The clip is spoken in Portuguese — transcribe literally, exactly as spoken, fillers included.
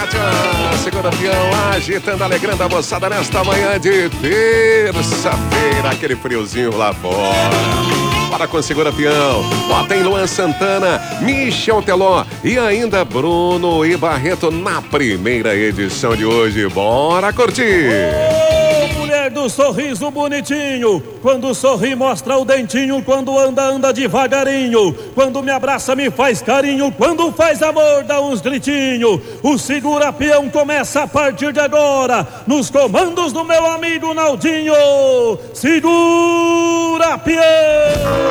tchau. Segura peão, agitando, alegrando a moçada nesta manhã de terça-feira. Aquele friozinho lá fora. Para com Segura Peão. Ó, tem Luan Santana, Michel Teló e ainda Bruno e Barreto na primeira edição de hoje. Bora curtir! Ô, mulher do sorriso bonitinho, quando sorri mostra o dentinho, quando anda, anda devagarinho, quando me abraça me faz carinho, quando faz amor dá uns gritinhos. O Segura Peão começa a partir de agora, nos comandos do meu amigo Naldinho. Segura Peão!